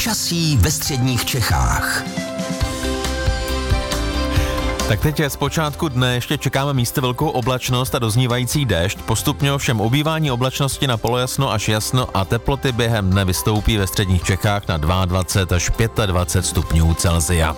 Počasí ve středních Čechách. Tak teď z počátku dne ještě čekáme místy velkou oblačnost a doznívající déšť. Postupně ovšem ubývání oblačnosti na polojasno až jasno a teploty během dne vystoupí ve středních Čechách na 22 až 25 stupňů Celsia.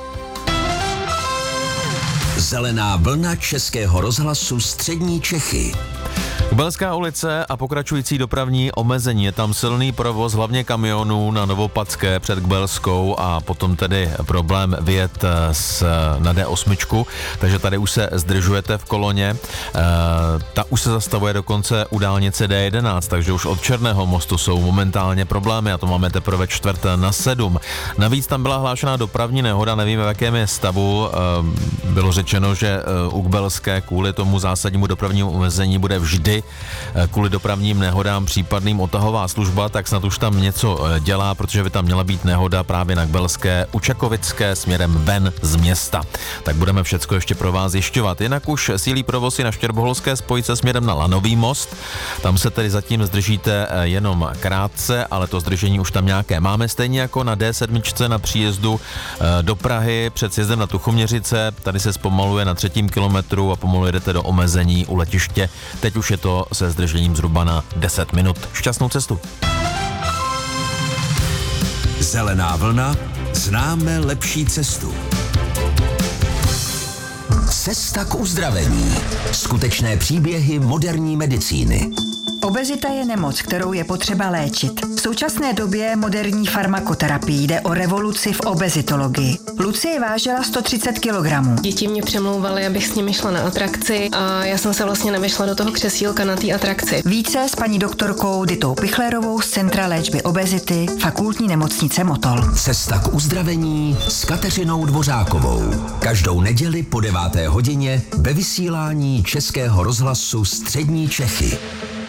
Zelená vlna Českého rozhlasu Střední Čechy. Kubelská ulice a pokračující dopravní omezení. Je tam silný provoz, hlavně kamionů na Novopadské před Kubelskou a potom tedy problém vyjet na D8, takže tady už se zdržujete v koloně. Ta už se zastavuje dokonce u dálnice D11, takže už od Černého mostu jsou momentálně problémy a to máme teprve 6:45. Navíc tam byla hlášená dopravní nehoda, nevíme v jakém je stavu. Bylo řečeno, že u Kubelské kvůli tomu zásadnímu dopravnímu omezení bude vždy kvůli dopravním nehodám případným odtahová služba, tak snad už tam něco dělá, protože by tam měla být nehoda právě na Kubelské u Čakovické směrem ven z města. Tak budeme všecko ještě pro vás zjišťovat. Jinak už sílí provoz i na Štěrboholské spojce směrem na Lanový most. Tam se tedy zatím zdržíte jenom krátce, ale to zdržení už tam nějaké máme. Stejně jako na D7 na příjezdu do Prahy před sjezdem na Tuchoměřice. Tady se zpomaluje na 3. kilometru a pomalu jedete do omezení u letiště. Teď už je to se zdržením zhruba na 10 minut. Šťastnou cestu. Zelená vlna, známe lepší cestu. Cesta k uzdravení. Skutečné příběhy moderní medicíny. Obezita je nemoc, kterou je potřeba léčit. V současné době moderní farmakoterapii jde o revoluci v obezitologii. Lucie vážila 130 kg. Děti mě přemlouvaly, abych s nimi šla na atrakci a já jsem se vlastně nevešla do toho křesílka na té atrakci. Více s paní doktorkou Ditou Pichlerovou z Centra léčby obezity Fakultní nemocnice Motol. Cesta k uzdravení s Kateřinou Dvořákovou. Každou neděli po 9. hodině ve vysílání Českého rozhlasu Střední Čechy.